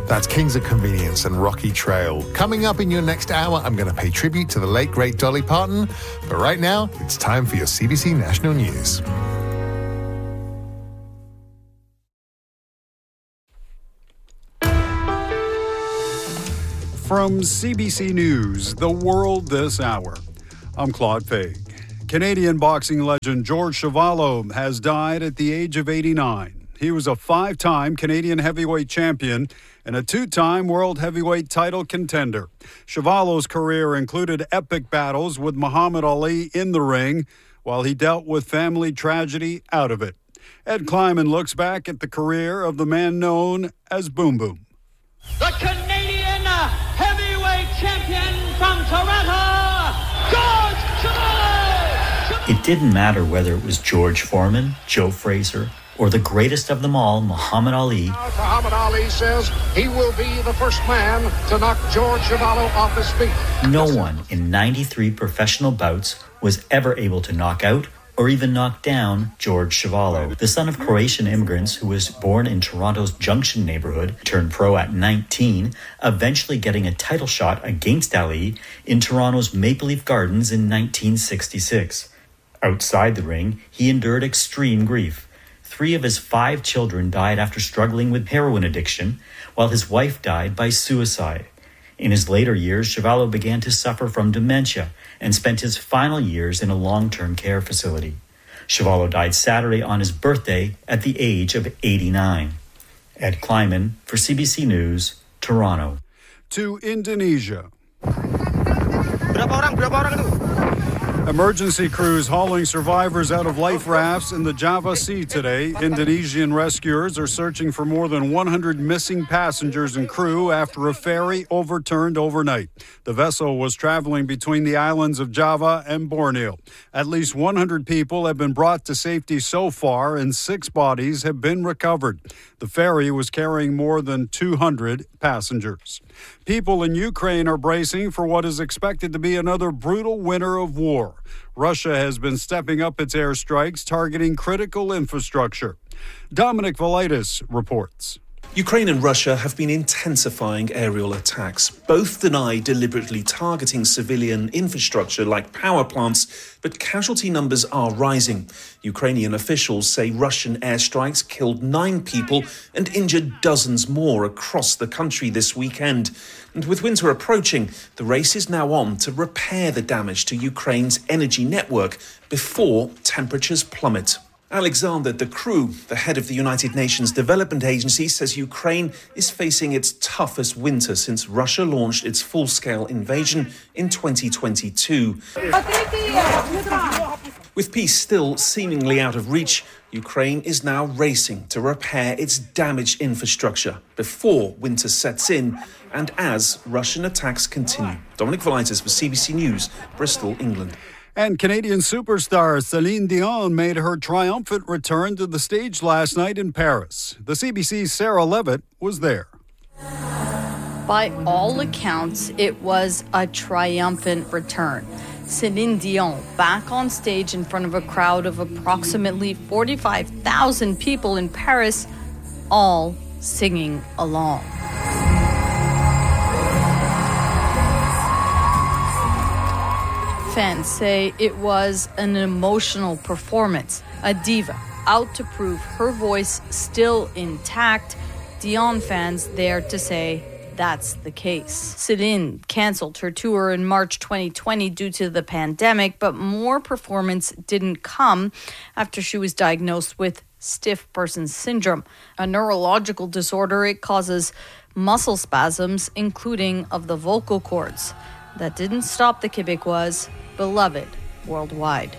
That's Kings of Convenience and Rocky Trail. Coming up in your next hour, I'm going to pay tribute to the late, great Dolly Parton. But right now, it's time for your CBC National News. From CBC News, The World This Hour, I'm Claude Faig. Canadian boxing legend George Chuvalo has died at the age of 89. He was a 5-time Canadian heavyweight champion and a 2-time world heavyweight title contender. Chuvalo's career included epic battles with Muhammad Ali in the ring, while he dealt with family tragedy out of it. Ed Kleiman looks back at the career of the man known as Boom Boom. The Canadian heavyweight champion from Toronto, George Chuvalo! It didn't matter whether it was George Foreman, Joe Frazier, or the greatest of them all, Muhammad Ali. Muhammad Ali says he will be the first man to knock George Chuvalo off his feet. No one in 93 professional bouts was ever able to knock out or even knock down George Chuvalo. The son of Croatian immigrants who was born in Toronto's Junction neighborhood, turned pro at 19, eventually getting a title shot against Ali in Toronto's Maple Leaf Gardens in 1966. Outside the ring, he endured extreme grief. 3 of his 5 children died after struggling with heroin addiction, while his wife died by suicide. In his later years, Chuvalo began to suffer from dementia and spent his final years in a long-term care facility. Chuvalo died Saturday on his birthday at the age of 89. Ed Kleiman for CBC News, Toronto. To Indonesia. Emergency crews hauling survivors out of life rafts in the Java Sea today. Indonesian rescuers are searching for more than 100 missing passengers and crew after a ferry overturned overnight. The vessel was traveling between the islands of Java and Borneo. At least 100 people have been brought to safety so far, and 6 bodies have been recovered. The ferry was carrying more than 200 passengers. People in Ukraine are bracing for what is expected to be another brutal winter of war. Russia has been stepping up its airstrikes, targeting critical infrastructure. Dominic Valitis reports. Ukraine and Russia have been intensifying aerial attacks. Both deny deliberately targeting civilian infrastructure like power plants, but casualty numbers are rising. Ukrainian officials say Russian airstrikes killed 9 people and injured dozens more across the country this weekend. And with winter approaching, the race is now on to repair the damage to Ukraine's energy network before temperatures plummet. Alexander De Croo, the head of the United Nations Development Agency, says Ukraine is facing its toughest winter since Russia launched its full-scale invasion in 2022. With peace still seemingly out of reach, Ukraine is now racing to repair its damaged infrastructure before winter sets in and as Russian attacks continue. Dominic Valitis for CBC News, Bristol, England. And Canadian superstar Celine Dion made her triumphant return to the stage last night in Paris. The CBC's Sarah Levitt was there. By all accounts, it was a triumphant return. Celine Dion back on stage in front of a crowd of approximately 45,000 people in Paris, all singing along. Fans say it was an emotional performance. A diva out to prove her voice still intact. Dion fans there to say that's the case. Celine canceled her tour in March 2020 due to the pandemic, but more performance didn't come after she was diagnosed with stiff person syndrome, a neurological disorder. It causes muscle spasms, including of the vocal cords. That didn't stop the Québécois, beloved worldwide.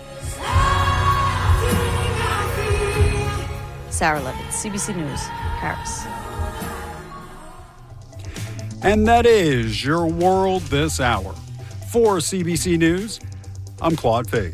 Sarah Levitt, CBC News, Paris. And that is your world this hour. For CBC News, I'm Claude Faig.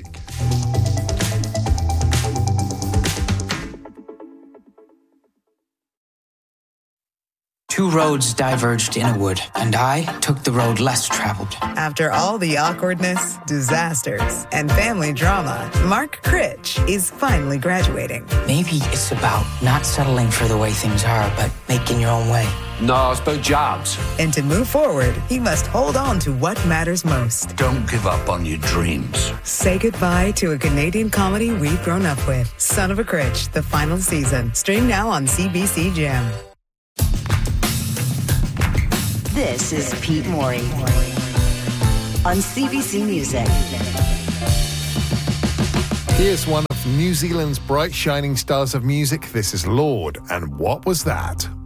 Two roads diverged in a wood, and I took the road less traveled. After all the awkwardness, disasters, and family drama, Mark Critch is finally graduating. Maybe it's about not settling for the way things are, but making your own way. No, it's about jobs. And to move forward, he must hold on to what matters most. Don't give up on your dreams. Say goodbye to a Canadian comedy we've grown up with. Son of a Critch, the final season. Stream now on CBC Gem. This is Pete Morey on CBC Music. Here's one of New Zealand's bright shining stars of music. This is Lorde, and What Was That?